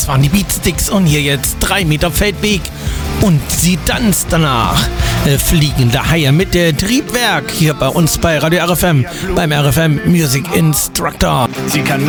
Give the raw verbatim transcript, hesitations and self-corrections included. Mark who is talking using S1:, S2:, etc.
S1: Das waren die Beatsticks und hier jetzt drei Meter Feldweg und sie tanzt danach. Äh, fliegende Haie mit der Triebwerk hier bei uns bei Radio R F M, beim R F M Music Instructor.
S2: Sie kann